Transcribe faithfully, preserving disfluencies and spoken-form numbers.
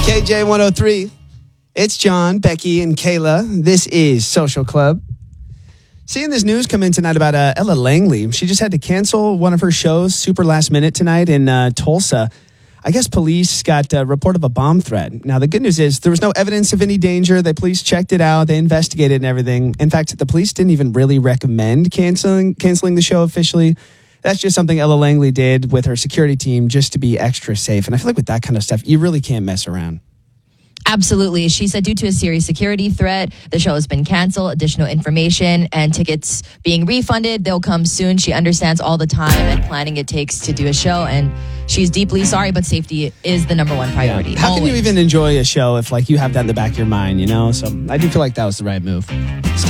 K J one oh three. It's John, Becky, and Kayla. This is Social Club. Seeing this news come in tonight about uh, Ella Langley. She just had to cancel one of her shows super last minute tonight in uh, Tulsa. I guess police got a report of a bomb threat. Now, the good news is there was no evidence of any danger. The police checked it out. They investigated and everything. In fact, the police didn't even really recommend canceling canceling the show officially. That's just something Ella Langley did with her security team just to be extra safe. And I feel like with that kind of stuff, you really can't mess around. Absolutely. She said due to a serious security threat, the show has been canceled. Additional information and tickets being refunded. They'll come soon. She understands all the time and planning it takes to do a show. And she's deeply sorry, but safety is the number one priority. Yeah. How Always. can you even enjoy a show if like you have that in the back of your mind, you know? So I do feel like that was the right move.